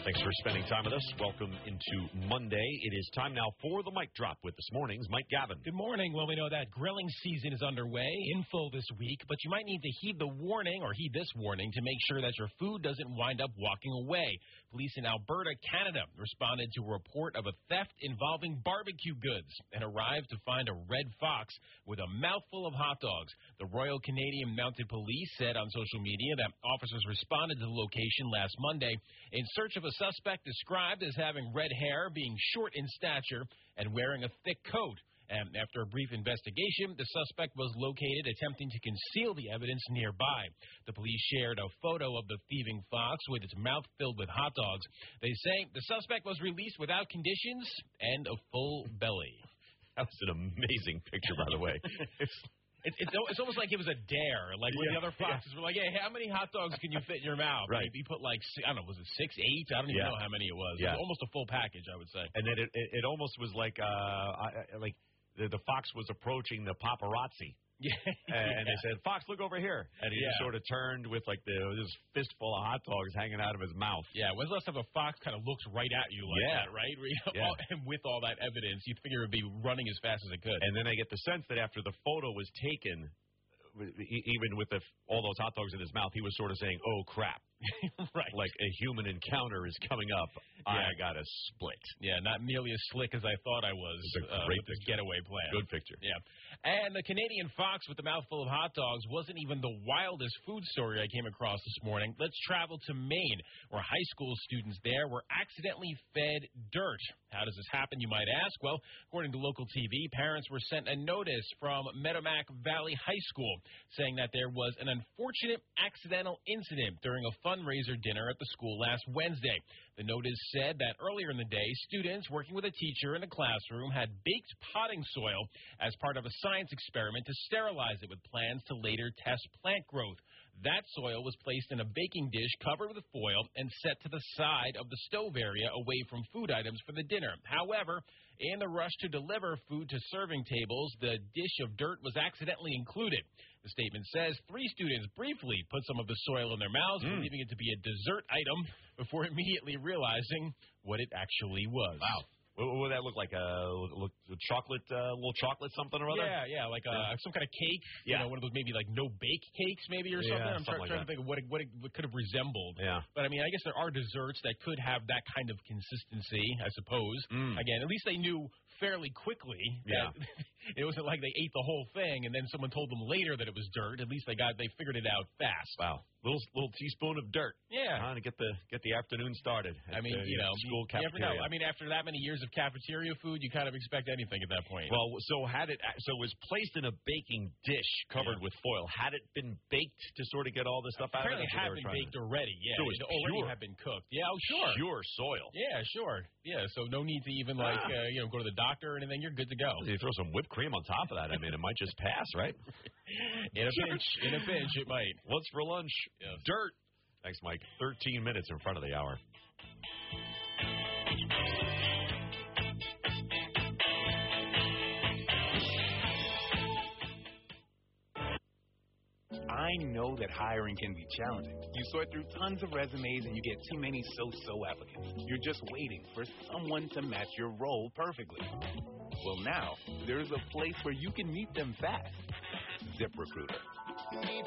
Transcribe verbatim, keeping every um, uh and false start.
Thanks for spending time with us. Welcome into Monday. It is time now for the Mic Drop with this morning's Mike Gavin. Good morning. Well, we know that grilling season is underway in full this week, but you might need to heed the warning or heed this warning to make sure that your food doesn't wind up walking away. Police in Alberta, Canada responded to a report of a theft involving barbecue goods and arrived to find a red fox with a mouthful of hot dogs. The Royal Canadian Mounted Police said on social media that officers responded to the location last Monday in search of a suspect described as having red hair, being short in stature, and wearing a thick coat. And after a brief investigation, the suspect was located attempting to conceal the evidence nearby. The police shared a photo of the thieving fox with its mouth filled with hot dogs. They say the suspect was released without conditions and a full belly. That was an amazing picture, by the way. It's, it's it's almost like it was a dare. Like when Yeah, the other foxes yeah. were like, hey, how many hot dogs can you fit in your mouth? Right. And he put like, I don't know, was it six, eight? I don't even Yeah. know how many it was. Yeah. It was almost a full package, I would say. And then it, it, it almost was like uh, I, I- like the, the fox was approaching the paparazzi. Yeah. And they said, Fox, look over here. And he just Yeah. sort of turned with like the, this fistful of hot dogs hanging out of his mouth. Yeah, when's the last time a fox kind of looks right at you like Yeah. that, right? Where, you know, Yeah. all- and with all that evidence, you'd figure it would be running as fast as it could. And then I get the sense that after the photo was taken, e- even with the, all those hot dogs in his mouth, he was sort of saying, oh, crap. Right. Like a human encounter is coming up. I Yeah. got to split. Yeah, not nearly as slick as I thought I was It's a uh, great with this picture. getaway plan. Good picture. Yeah. And the Canadian fox with the mouthful of hot dogs wasn't even the wildest food story I came across this morning. Let's travel to Maine, where high school students there were accidentally fed dirt. How does this happen, you might ask? Well, according to local T V, parents were sent a notice from Meadowmack Valley High School saying that there was an unfortunate accidental incident during a fundraiser dinner at the school last Wednesday. The notice said that earlier in the day, students working with a teacher in the classroom had baked potting soil as part of a science experiment to sterilize it with plans to later test plant growth. That soil was placed in a baking dish covered with foil and set to the side of the stove area away from food items for the dinner. However, in the rush to deliver food to serving tables, the dish of dirt was accidentally included. The statement says three students briefly put some of the soil in their mouths, Mm. believing it to be a dessert item, before immediately realizing what it actually was. Wow. What, what would that look like? A look, chocolate, uh, little chocolate something or other? Yeah, yeah, like uh, some kind of cake. Yeah. You know, one of those maybe like no bake cakes, maybe or Yeah, something. I'm something try- like trying to that. think of what it, what it what could have resembled. Yeah. But I mean, I guess there are desserts that could have that kind of consistency. I suppose. Mm. Again, at least they knew fairly quickly. Yeah. That it wasn't like they ate the whole thing and then someone told them later that it was dirt. At least they got they figured it out fast. Wow. Little little teaspoon of dirt. Yeah. Huh, to get the get the afternoon started. I at mean, the, you know, school you never know. cafeteria. I mean, after that many years of cafeteria food, you kind of expect anything at that point. Well, so had it so it was placed in a baking dish covered Yeah. with foil. Had it been baked to sort of get all the stuff out apparently of it? it had That's what been they were trying baked already. Yeah, So it was already pure. had been cooked. Yeah, oh, sure. Pure soil. Yeah, sure. Yeah, so no need to even like Ah. uh, you know go to the doctor or anything. You're good to go. You throw some whipped cream on top of that. I mean, it might just pass, right? In a pinch, in a pinch, it might. What's for lunch? Yes. Dirt. Thanks, Mike. thirteen minutes in front of the hour. I know that hiring can be challenging. You sort through tons of resumes and you get too many so-so applicants. You're just waiting for someone to match your role perfectly. Well, now, there's a place where you can meet them fast. ZipRecruiter.